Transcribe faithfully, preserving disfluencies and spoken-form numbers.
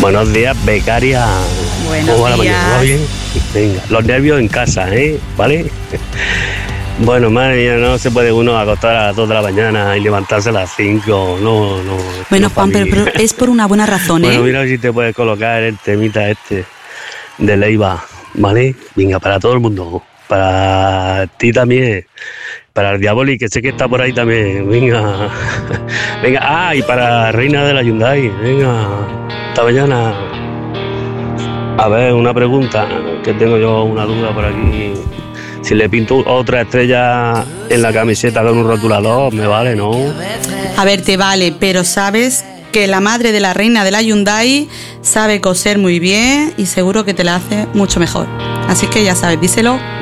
Buenos días, becaria. Buenos ¿Cómo va la días. mañana? ¿Va bien? Venga, los nervios en casa, ¿eh? ¿Vale? Bueno, madre mía, no se puede uno acostar a las dos de la mañana y levantarse a las cinco. No, no. Bueno, no Juan, pero, pero es por una buena razón, ¿eh? Bueno, mira si te puedes colocar el temita este de Leiva, ¿vale? Venga, para todo el mundo. Para ti también. Para el Diaboli, que sé que está por ahí también. Venga. Venga. Ah, y para Reina de la Hyundai. Venga. Hasta mañana. A ver, una pregunta, que tengo yo una duda por aquí. Si le pinto otra estrella en la camiseta con un rotulador, me vale, ¿no? A ver, te vale, pero sabes que la madre de la reina de la Hyundai sabe coser muy bien y seguro que te la hace mucho mejor. Así que ya sabes, díselo